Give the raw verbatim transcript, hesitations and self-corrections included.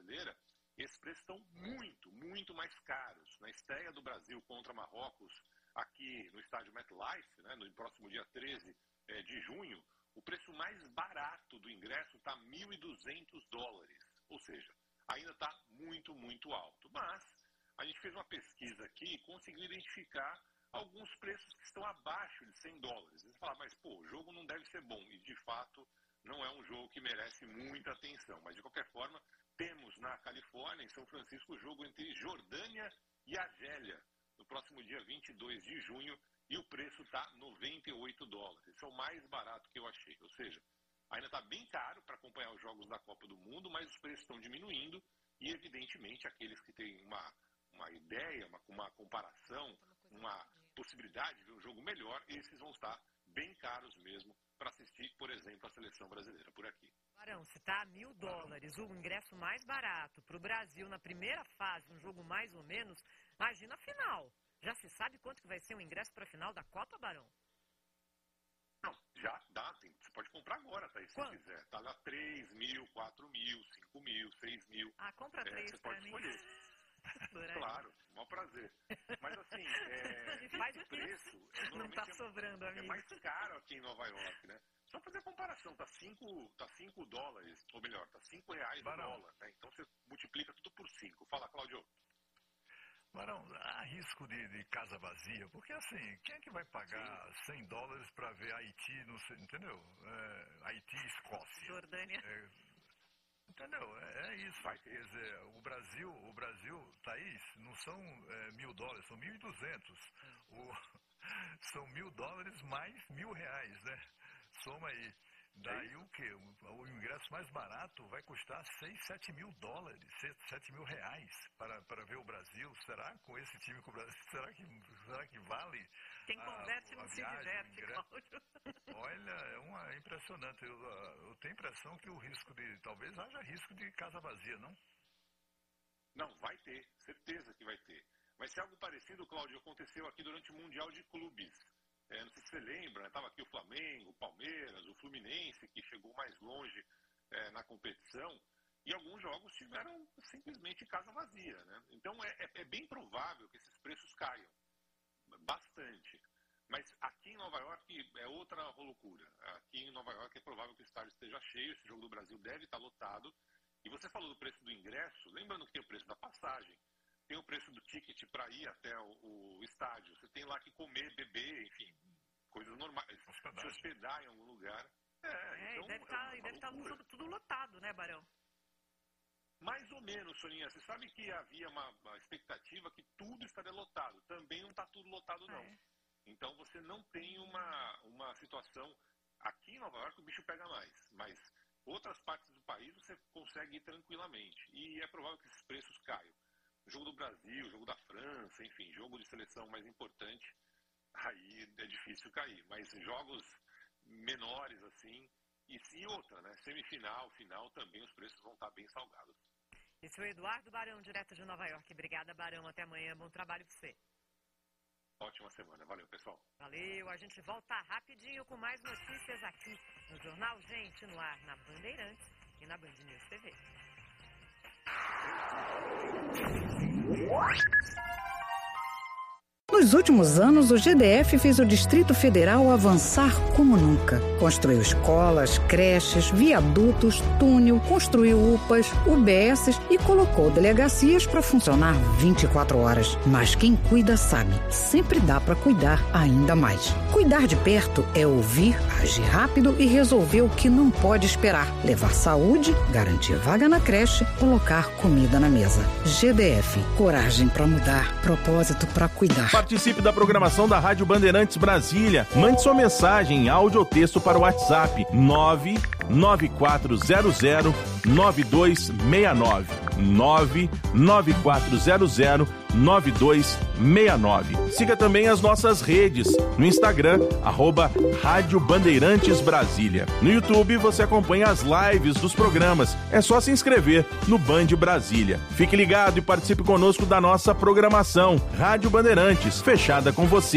brasileira, esses preços estão muito, muito mais caros. Na estreia do Brasil contra Marrocos, aqui no estádio MetLife, né, no próximo dia treze é, de junho, o preço mais barato do ingresso está mil e duzentos dólares. Ou seja, ainda está muito, muito alto. Mas a gente fez uma pesquisa aqui e conseguiu identificar alguns preços que estão abaixo de cem dólares. Você fala, mas pô, o jogo não deve ser bom. E de fato, não é um jogo que merece muita atenção. Mas de qualquer forma, temos na Califórnia, em São Francisco, o jogo entre Jordânia e Argélia, no próximo dia vinte e dois de junho, e o preço está noventa e oito dólares. Esse é o mais barato que eu achei. Ou seja, ainda está bem caro para acompanhar os jogos da Copa do Mundo, mas os preços estão diminuindo e, evidentemente, aqueles que têm uma, uma ideia, uma, uma comparação, uma possibilidade de ver um jogo melhor, esses vão estar bem caros mesmo para assistir, por exemplo, a seleção brasileira por aqui. Barão, se está a mil dólares, o ingresso mais barato para o Brasil na primeira fase, um jogo mais ou menos, imagina a final. Já se sabe quanto que vai ser o ingresso para a final da Copa, Barão? Não, já dá, tem, você pode comprar agora, tá aí, se Quanto? quiser. Tá lá três mil, quatro mil, cinco mil, seis mil. Ah, compra três é, Você para pode mim. escolher. Claro, um prazer. Mas assim, é, Faz esse o preço é, Não normalmente está é, sobrando, é amigo. mais caro aqui em Nova York, né? Só fazer a comparação, tá cinco tá cinco dólares, ou melhor, tá cinco reais o dólar, né? Então você multiplica tudo por cinco. Fala, Cláudio. Barão, há risco de, de casa vazia, porque assim, quem é que vai pagar Sim. cem dólares para ver Haiti, não sei, entendeu? É, Haiti e Escócia. Jordânia. É, entendeu? É, é isso. Vai, quer dizer, o Brasil, o Brasil, Thaís, não são é, mil dólares, são mil e duzentos. O, são mil dólares mais mil reais, né? Soma aí. Daí o quê? O, o ingresso mais barato vai custar seis, sete mil dólares, sete mil reais para, para ver o Brasil. Será com esse time com o Brasil? Será que, será que vale? Quem a, converte a não viagem, se diverte, Cláudio. Olha, é, uma, é impressionante. Eu, eu tenho a impressão que o risco de... Talvez haja risco de casa vazia, não? Não, vai ter. Certeza que vai ter. Mas se algo parecido, Cláudio, aconteceu aqui durante o Mundial de Clubes. É, não sei se você lembra, estava né? aqui o Flamengo, o Palmeiras, o Fluminense, que chegou mais longe é, na competição, e alguns jogos tiveram simplesmente casa vazia, né? Então é, é, é bem provável que esses preços caiam, bastante. Mas aqui em Nova York é outra loucura. Aqui em Nova York é provável que o estádio esteja cheio, esse jogo do Brasil deve estar lotado. E você falou do preço do ingresso, lembrando que tem o preço da passagem, tem o preço do ticket para ir até o, o estádio. Você tem lá que comer, beber, enfim, coisas normais. Se hospedar em algum lugar. É, é então, e deve estar é tá tudo, tudo lotado, né, Barão? Mais ou menos, Soninha. Você sabe que havia uma, uma expectativa que tudo estaria lotado. Também não está tudo lotado, não. É. Então você não tem uma, uma situação... Aqui em Nova York o bicho pega mais, mas outras partes do país você consegue ir tranquilamente. E é provável que esses preços caiam. O jogo do Brasil, jogo da França, enfim, jogo de seleção mais importante, aí é difícil cair. Mas jogos menores, assim, e, e outra, né? Semifinal, final, também os preços vão estar bem salgados. Esse é o Eduardo Barão, direto de Nova York. Obrigada, Barão. Até amanhã. Bom trabalho para você. Ótima semana. Valeu, pessoal. Valeu. A gente volta rapidinho com mais notícias aqui no Jornal Gente no Ar, na Bandeirantes e na Band News T V. Nos últimos anos, o G D F fez o Distrito Federal avançar como nunca. Construiu escolas, creches, viadutos, túnel, construiu U P As, U B S e colocou delegacias para funcionar vinte e quatro horas. Mas quem cuida sabe, sempre dá para cuidar ainda mais. Cuidar de perto é ouvir, agir rápido e resolver o que não pode esperar. Levar saúde, garantir vaga na creche, colocar comida na mesa. G D F, coragem para mudar, propósito para cuidar. Participe da programação da Rádio Bandeirantes Brasília. Mande sua mensagem em áudio ou texto para o WhatsApp nove nove quatro zero zero nove dois seis nove. nove nove quatro zero zero nove dois seis nove. Siga também as nossas redes no Instagram, arroba Rádio Bandeirantes Brasília. No YouTube você acompanha as lives dos programas. É só se inscrever no Band Brasília. Fique ligado e participe conosco da nossa programação. Rádio Bandeirantes, fechada com você.